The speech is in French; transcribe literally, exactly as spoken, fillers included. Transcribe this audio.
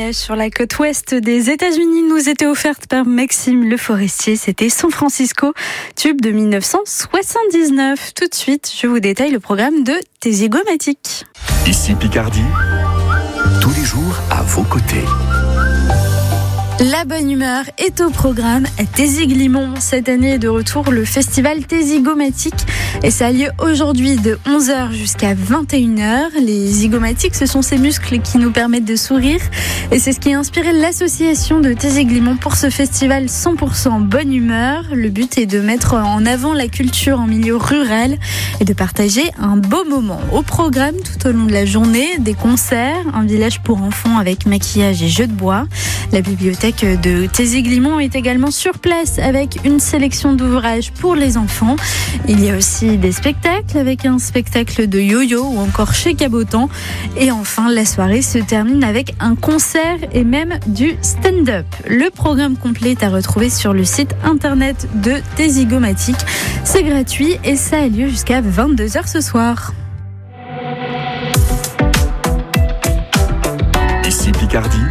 voyage sur la côte ouest des États-Unis nous était offerte par Maxime Le Forestier. C'était San Francisco, tube de mille neuf cent soixante-dix-neuf. Tout de suite, je vous détaille le programme de Tes zygomatiques. Ici Picardie, tous les jours à vos côtés. La bonne humeur est au programme à Tézig-Limon. Cette année est de retour le festival Tes zygomatiques et ça a lieu aujourd'hui de onze heures jusqu'à vingt et une heures. Les zygomatiques, ce sont ces muscles qui nous permettent de sourire et c'est ce qui a inspiré l'association de Tézig-Limon pour ce festival cent pour cent bonne humeur. Le but est de mettre en avant la culture en milieu rural et de partager un beau moment. Au programme tout au long de la journée, des concerts, un village pour enfants avec maquillage et jeux de bois. La bibliothèque de Tézig-Limon est également sur place avec une sélection d'ouvrages pour les enfants. Il y a aussi des spectacles avec un spectacle de yo-yo ou encore chez Cabotan. Et enfin, la soirée se termine avec un concert et même du stand-up. Le programme complet est à retrouver sur le site internet de Tes zygomatiques. C'est gratuit et ça a lieu jusqu'à vingt-deux heures ce soir. Ici Picardie,